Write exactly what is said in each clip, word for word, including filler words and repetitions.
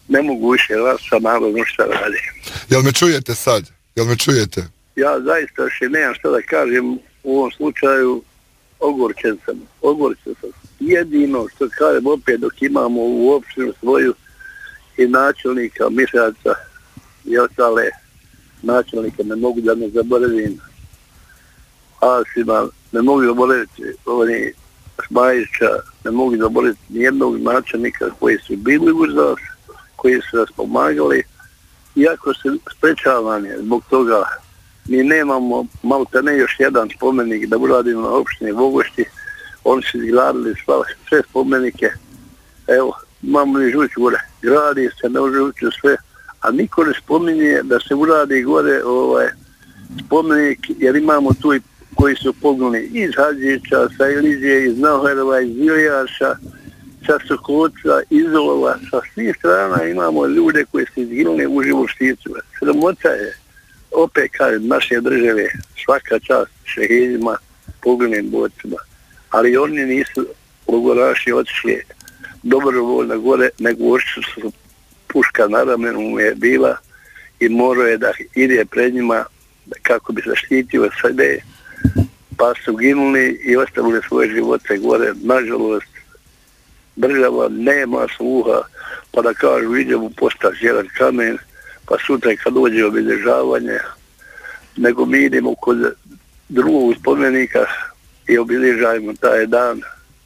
ne mogu više vas sa narodom šta radi. Jel me čujete sad? Jel me čujete? Ja zaista še nemam šta da kažem u ovom slučaju, ogorčen sam, ogorčen sam. Jedino što kažem opet dok imamo u opštinu svoju i načelnika, Mišaca i ostale načelnike, ne mogu da ne zaboravim Asima, ne mogu zaboraviti oni Šmajića, ne mogu zaboraviti nijednog načelnika koji su bili uz nas, koji su nas pomagali, iako se sprečavanje zbog toga mi nemamo malo te ne još jedan spomenik da uradimo na opštini Vogošti, oni su izgradili sve spomenike, evo, imamo i žuć gore, gradi se, ne žuću sve, a niko ne spominje da se uradi gore ovaj, spomenik, jer imamo tu i koji su poginuli iz Hadžića, sa Ilizije, iz Naherova, iz Iljaša, sa Sokoca, iz Olova, sa svih strana imamo ljude koji su izginuli u Živošticu. Sramota je, opet kažem, naše države, svaka čast šehidima, poginulim borcima, ali oni nisu logoraši otišli dobrovoljno gore, nego očito su puška na ramenu mu je bila i morao je da ide pred njima kako bi zaštitio sebe, pa su ginuli i ostavili svoje živote gore. Nažalost, država nema sluha, pa da kažu idemo postaviti jedan kamen, pa sutra kad dođe obilježavanje, nego mi idemo kod drugog spomenika i obilježavamo taj dan,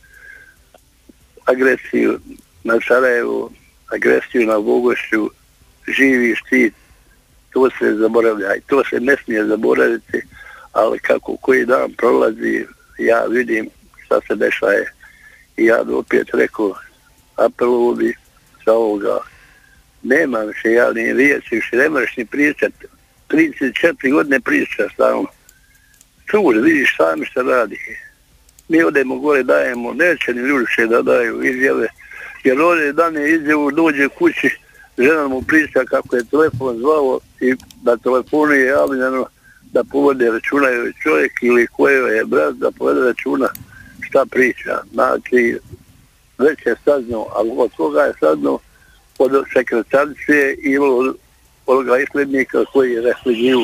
agresiju na Sarajevo, agresiju na Vogošću, živi štit, to se zaboravlja i to se ne smije zaboraviti, ali kako koji dan prolazi, ja vidim šta se dešaje i ja bi opet rekao, apelovo bi sa ovoga, nema više ja ni riječi, više ne moraš ni pričati, trideset četiri godine priča stalno, čuži, vidiš sami šta radi. Mi odemo gore, dajemo, neće ni ljudi še da daju izjave, jer ovdje dane izjavu dođe kući, žena mu priča kako je telefon zvao i da telefonu je javljeno da povode računaju čovjek ili koje je brat da povede računa šta priča. Znači, već je saznao, ali od koga je saznao? Od sekretarice ili od onoga islednika koji je resliđivu.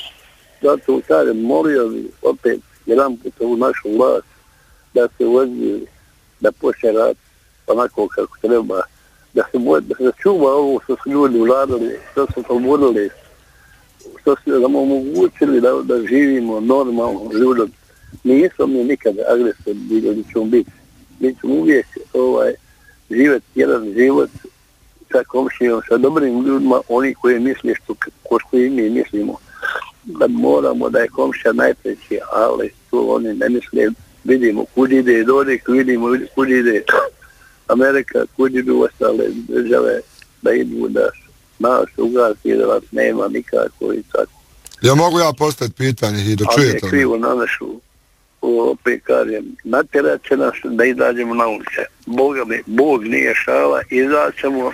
Zato kažem, molio bi opet jedan put u našu vlast da se ozbili, da počne rad onako kako treba, da se, da se čuva ovo što su ljudi uradili, što su pomodili, što su nam omogućili da, da živimo normalno ljudom. Nismo mi nikada agresor bili, da ćemo biti. Mi ćemo uvijek ovaj, živjeti jedan život sa komšijom, sa dobrim ljudima, oni koji misle što, ko što i mi mislimo. Da moramo da je komšija najpreći, ali to oni ne misle. Vidimo kud ide Dodik, vidimo kud ide Amerika, kud idu ostale države, da idu da nas ugasi, da vas nema nikako i tako. Ja mogu ja postaviti pitanje i da čujete? Ali je krivo na našu, opet kažem, natjerat će nas da izađemo na ulice. Boga mi, Bog nije šala, izaćemo,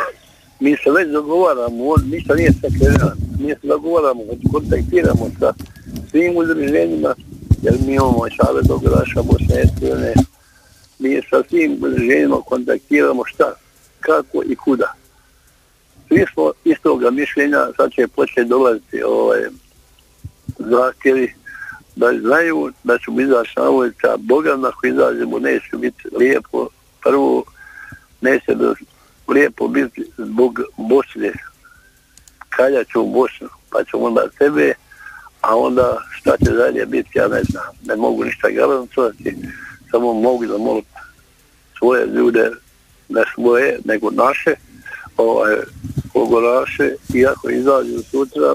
mi se već dogovaramo, ništa nije sakrenan, mi se dogovaramo, kontaktiramo sa svim udruženjima, jer mi imamo Savez logoraša Bosne i Hercegovine, mi sa svim udruženjima kontaktiramo šta, kako i kuda. Svi smo istoga mišljenja, sad će početi dolaziti ovaj, zahtjevi da znaju da ćemo izaći na ulicu, a Boga ako izađemo neće biti lijepo. Prvo, neće da lijepo biti zbog Bosne. Kalja ću u Bosnu, pa ćemo onda sebe, a onda šta će dalje biti, ja ne znam. Ne mogu ništa garantovati, samo mogu da molim svoje ljude, ne svoje, nego naše, ovaj, logoraše, i ako izađu sutra,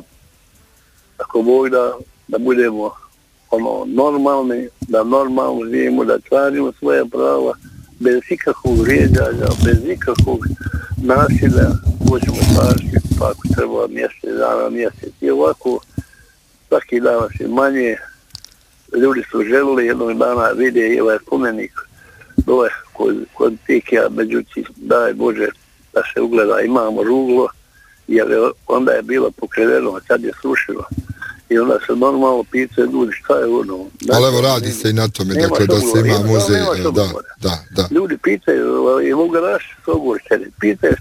ako Bog da, da budemo ono, normalni, da normalno živimo, da tražimo svoje prava, bez ikakvog vrijeđanja, bez ikakvog nasilja, hoćemo tražiti, pa ako treba mjesec dana, mjesec. I ovako, svaki dan je manje, ljudi su želili jednog dana vide i ovaj spomenik dole kod, kod Tikija, međutim, daj Bože, da se ugleda, imamo ruglo, jer onda je bilo pokriveno, a sad je srušeno. I onda se normalno pitaju ljudi šta je ono. Ali evo radi se i na tome, dakle da se ima muzej, da, da, da. Ljudi pitaju, i mogu naši su ogorčeni, pitaju